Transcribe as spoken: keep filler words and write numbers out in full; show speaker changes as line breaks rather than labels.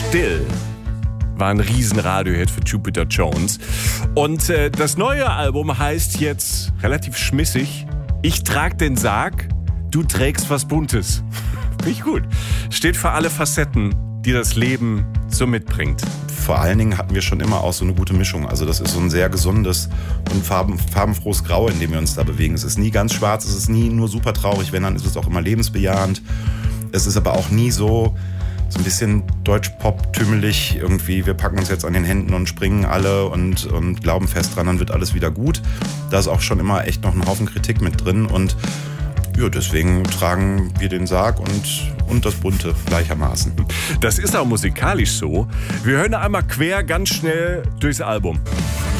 Still war ein Riesen-Radio-Hit für Jupiter Jones. Und äh, das neue Album heißt jetzt relativ schmissig: Ich trag den Sarg, du trägst was Buntes. Finde ich gut. Steht für alle Facetten, die das Leben so mitbringt.
Vor allen Dingen hatten wir schon immer auch so eine gute Mischung. Also das ist so ein sehr gesundes und farben, farbenfrohes Grau, in dem wir uns da bewegen. Es ist nie ganz schwarz, es ist nie nur super traurig, wenn, dann ist es auch immer lebensbejahend. Es ist aber auch nie so, so ein bisschen deutsch-pop-tümmelig irgendwie. Wir packen uns jetzt an den Händen und springen alle und, und glauben fest dran, dann wird alles wieder gut. Da ist auch schon immer echt noch ein Haufen Kritik mit drin. Und ja, deswegen tragen wir den Sarg und, und das Bunte gleichermaßen.
Das ist auch musikalisch so. Wir hören einmal quer ganz schnell durchs Album.